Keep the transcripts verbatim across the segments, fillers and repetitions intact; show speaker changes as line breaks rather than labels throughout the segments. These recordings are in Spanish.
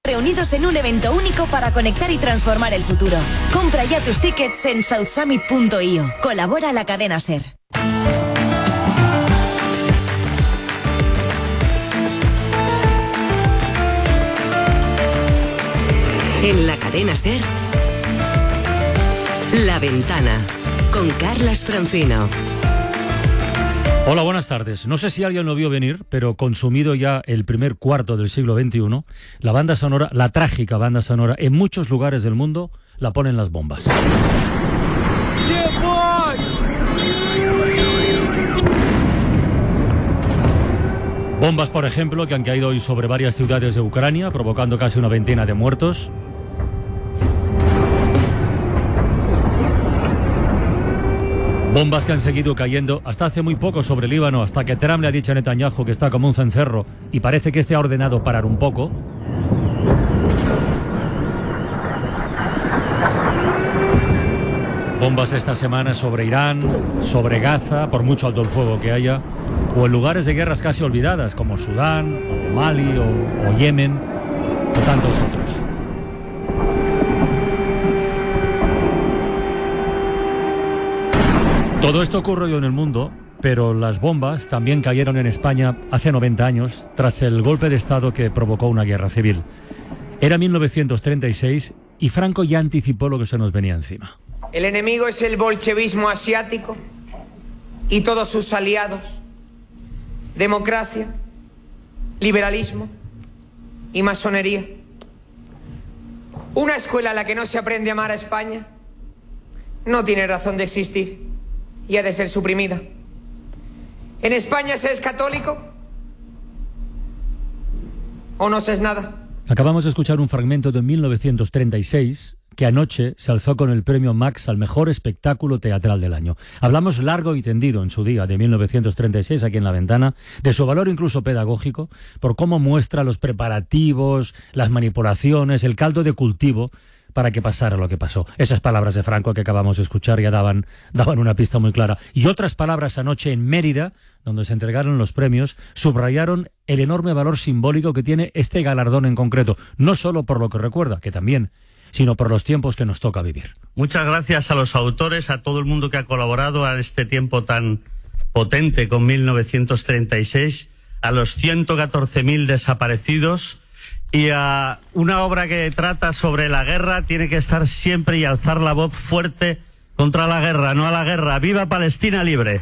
reunidos en un evento único para conectar y transformar el futuro. Compra ya tus tickets en south summit punto i o. Colabora la cadena SER.
En la cadena SER, La Ventana, con Carlas Francino.
Hola, buenas tardes. No sé si alguien lo vio venir, pero consumido ya el primer cuarto del siglo veintiuno, la banda sonora, la trágica banda sonora, en muchos lugares del mundo la ponen las bombas. Bombas, por ejemplo, que han caído hoy sobre varias ciudades de Ucrania, provocando casi una veintena de muertos. Bombas que han seguido cayendo hasta hace muy poco sobre Líbano, hasta que Trump le ha dicho a Netanyahu que está como un cencerro y parece que este ha ordenado parar un poco. Bombas esta semana sobre Irán, sobre Gaza, por mucho alto el fuego que haya, o en lugares de guerras casi olvidadas, como Sudán, o Mali, o, o Yemen, o tantos otros. Todo esto ocurrió en el mundo, pero las bombas también cayeron en España hace noventa años, tras el golpe de Estado que provocó una guerra civil. Era mil novecientos treinta y seis y Franco ya anticipó lo que se nos venía encima.
El enemigo es el bolchevismo asiático y todos sus aliados. Democracia, liberalismo y masonería. Una escuela a la que no se aprende a amar a España no tiene razón de existir y ha de ser suprimida. ¿En España se es católico o no se es nada?
Acabamos de escuchar un fragmento de mil novecientos treinta y seis que anoche se alzó con el premio Max al mejor espectáculo teatral del año. Hablamos largo y tendido en su día de mil novecientos treinta y seis aquí en La Ventana, de su valor incluso pedagógico, por cómo muestra los preparativos, las manipulaciones, el caldo de cultivo para que pasara lo que pasó. Esas palabras de Franco que acabamos de escuchar ya daban, daban una pista muy clara. Y otras palabras anoche en Mérida, donde se entregaron los premios, subrayaron el enorme valor simbólico que tiene este galardón en concreto, no solo por lo que recuerda, que también, sino por los tiempos que nos toca vivir.
Muchas gracias a los autores, a todo el mundo que ha colaborado a este tiempo tan potente con mil novecientos treinta y seis, a los ciento catorce mil desaparecidos, y a una obra que trata sobre la guerra. Tiene que estar siempre y alzar la voz fuerte contra la guerra, no a la guerra. ¡Viva Palestina libre!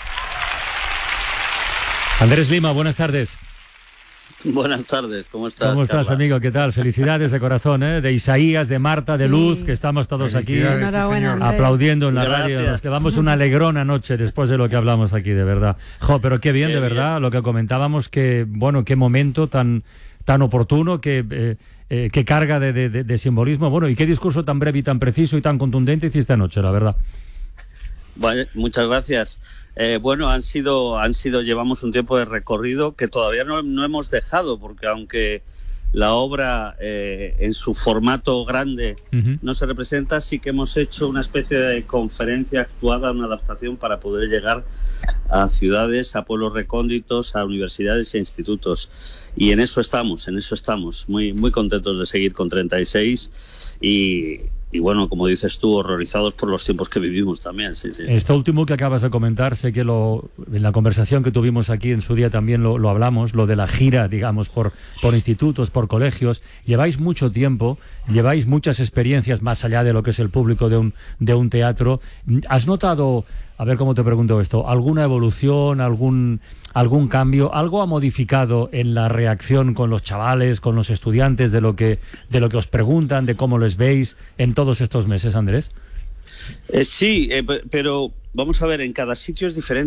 Andrés Lima, buenas tardes.
Buenas tardes, ¿cómo estás?
¿Cómo estás,
Carlas?
amigo? ¿Qué tal? Felicidades de corazón, ¿eh? De Isaías, de Marta, de Luz, sí, que estamos todos aquí aplaudiendo en la Gracias. radio. Nos llevamos una alegrona noche después de lo que hablamos aquí, de verdad. Jo, pero qué bien, qué de bien. verdad, lo que comentábamos, que, bueno, qué momento tan... tan oportuno, que, eh, eh, que carga de, de, de simbolismo. Bueno, y qué discurso tan breve y tan preciso y tan contundente hiciste anoche, la verdad.
Bueno, muchas gracias. Eh, bueno, han sido, han sido, llevamos un tiempo de recorrido que todavía no, no hemos dejado, porque aunque la obra eh, en su formato grande uh-huh. no se representa, sí que hemos hecho una especie de conferencia actuada, una adaptación para poder llegar a ciudades, a pueblos recónditos, a universidades e institutos. Y en eso estamos, en eso estamos, muy muy contentos de seguir con treinta y seis y, y bueno, como dices tú, horrorizados por los tiempos que vivimos también. Sí, sí.
Esto último que acabas de comentar, sé que lo, en la conversación que tuvimos aquí en su día también lo, lo hablamos, lo de la gira, digamos, por, por institutos, por colegios. Lleváis mucho tiempo, lleváis muchas experiencias más allá de lo que es el público de un, de un teatro. ¿Has notado, a ver cómo te pregunto esto, alguna evolución, algún... algún cambio, algo ha modificado en la reacción con los chavales, con los estudiantes, de lo que de lo que os preguntan, de cómo les veis en todos estos meses, Andrés?
Eh, sí, eh, pero vamos a ver, en cada sitio es diferente.